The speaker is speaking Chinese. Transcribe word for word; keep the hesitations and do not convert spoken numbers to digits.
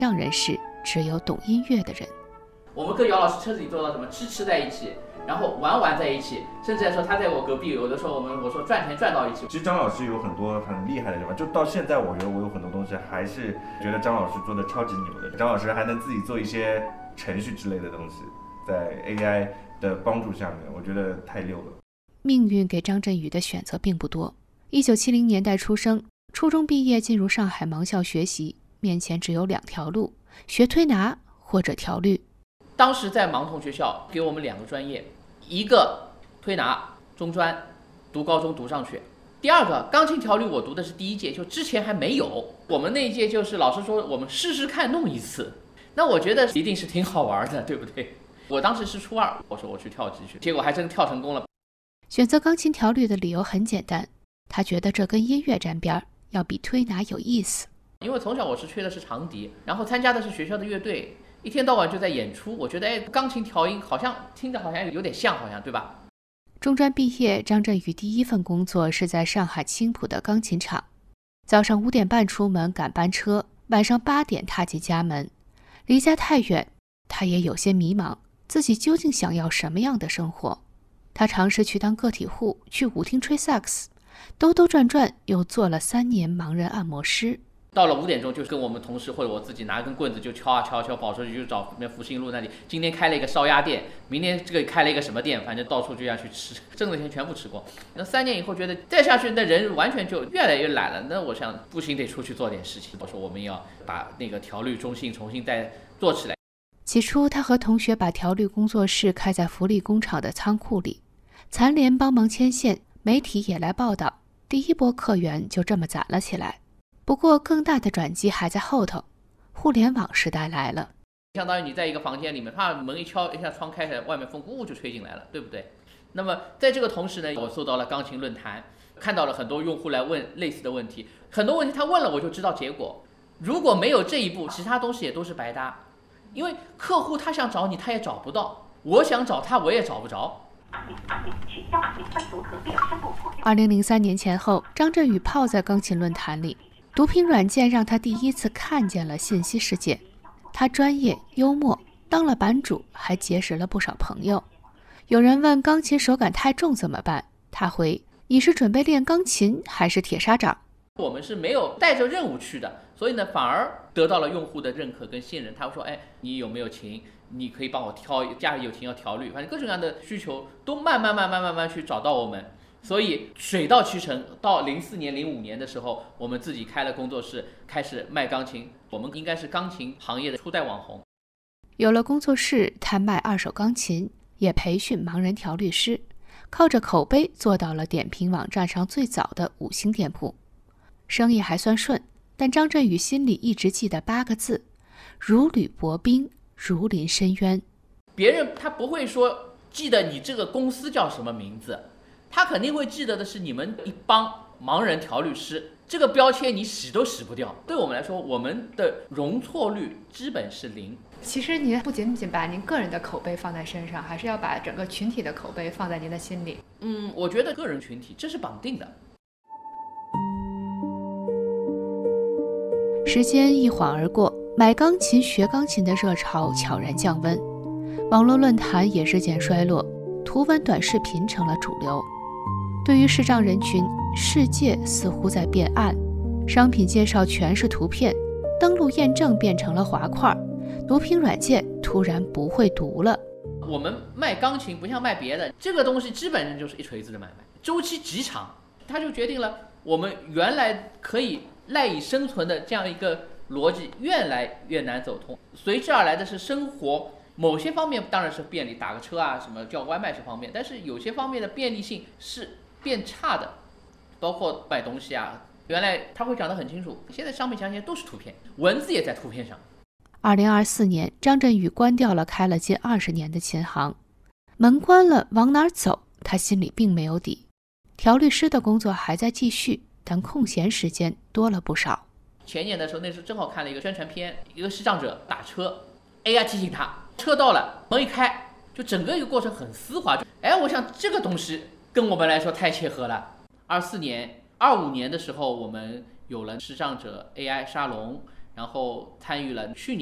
让人是只有懂音乐的人。 我们跟姚老师车子里做到什么吃吃在一起，然后玩玩在一起，甚至来说他在我隔壁，有的时候我们我说赚钱赚到一起。 其实张老师有很多很厉害的地方，就到现在我觉得我有很多东西还是觉得张老师做的超级牛的。张老师还能自己做一些程序之类的东西，在 A I 的帮助下面，我觉得太溜了。 命运给张振宇的选择并不多。一九七零年代出生，初中毕业进入上海盲校学习，面前只有两条路：学推拿或者调律。 当时在盲童学校给我们两个专业，一个推拿中专，读高中读上去；第二个钢琴调律，我读的是第一届，就之前还没有。我们那一届就是老师说我们试试看弄一次，那我觉得一定是挺好玩的，对不对？我当时是初二，我说我去跳级去，结果还真跳成功了。 选择钢琴调律的理由很简单，他觉得这跟音乐沾边，要比推拿有意思。 因为从小我是吹的是长笛，然后参加的是学校的乐队，一天到晚就在演出，我觉得哎，钢琴调音好像听着好像有点像，好像对吧？ 中专毕业，张振宇第一份工作是在上海青浦的钢琴厂，早上五点半出门赶班车，晚上八点踏进家门。离家太远，他也有些迷茫，自己究竟想要什么样的生活？他尝试去当个体户，去舞厅吹萨克斯，兜兜转转又做了三年盲人按摩师。 到了五点钟，就跟我们同事或者我自己拿根棍子就敲啊敲敲，跑出去就找那福兴路那里。今天开了一个烧鸭店，明天这个开了一个什么店，反正到处就要去吃，挣的钱全部吃光。那三年以后觉得再下去，那人完全就越来越懒了。那我想不行，得出去做点事情。我说我们要把那个调律中心重新再做起来。 起初，他和同学把调律工作室开在福利工厂的仓库里，残联帮忙牵线，媒体也来报道，第一波客源就这么攒了起来。不过更大的转机还在后头，互联网时代来了。 相当于你在一个房间里面，啪门一敲，一下窗开开，外面风呼就吹进来了，对不对？那么在这个同时呢，我搜到了钢琴论坛，看到了很多用户来问类似的问题，很多问题他问了我就知道结果。如果没有这一步，其他东西也都是白搭，因为客户他想找你他也找不到，我想找他我也找不着。 二零零三年前后，张振宇泡在钢琴论坛里，读屏软件让他第一次看见了信息世界。他专业幽默，当了版主，还结识了不少朋友。有人问钢琴手感太重怎么办，他回：你是准备练钢琴还是铁砂掌？ 我们是没有带着任务去的，所以呢反而得到了用户的认可跟信任。他会说，哎，你有没有琴？你可以帮我挑，家里有琴要调律，反正各种各样的需求都慢慢慢慢慢慢去找到我们。所以水到渠成，到零四年、零五年的时候，我们自己开了工作室，开始卖钢琴。我们应该是钢琴行业的初代网红。 有了工作室，他卖二手钢琴，也培训盲人调律师，靠着口碑做到了点评网站上最早的五星店铺。生意还算顺，但张振宇心里一直记得八个字：如履薄冰，如临深渊。 别人他不会说记得你这个公司叫什么名字，他肯定会记得的是你们一帮盲人调律师，这个标签你洗都洗不掉。对我们来说，我们的容错率基本是零。 其实您不仅仅把您个人的口碑放在身上，还是要把整个群体的口碑放在您的心里。 嗯，我觉得个人群体这是绑定的。 时间一晃而过，买钢琴学钢琴的热潮悄然降温，网络论坛也日渐衰落，图文短视频成了主流。对于视障人群，世界似乎在变暗，商品介绍全是图片，登录验证变成了滑块，读屏软件突然不会读了。 我们卖钢琴不像卖别的，这个东西基本上就是一锤子的买卖，周期极长，它就决定了我们原来可以赖以生存的这样一个逻辑越来越难走通。随之而来的是生活某些方面当然是便利，打个车啊什么叫外卖是方便，但是有些方面的便利性是变差的，包括买东西啊，原来他会讲得很清楚，现在商品详情都是图片，文字也在图片上。 二零二四年，张振宇关掉了开了近二十年的琴行，门关了，往哪儿走？他心里并没有底。调律师的工作还在继续，但空闲时间多了不少。 前年的时候，那时候正好看了一个宣传片，一个视障者打车 ，A I 提醒他车到了，门一开，就整个一个过程很丝滑。就哎，我想这个东西跟我们来说太切合了。二四年、二五年的时候，我们有了视障者 A I 沙龙， 然后参与了去年